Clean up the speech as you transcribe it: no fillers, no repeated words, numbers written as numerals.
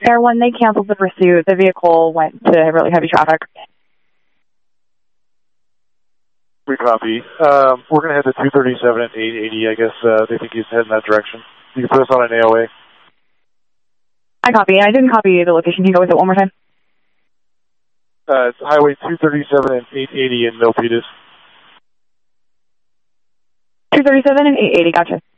Air 1, they canceled the pursuit. The vehicle went to really heavy traffic. We copy. We're going to head to 237 at 880. I guess they think he's heading that direction. You can put us on an AOA. I copy. I didn't copy the location. Can you go with it one more time? It's Highway 237 and 880 in Milpitas. 237 and 880, gotcha.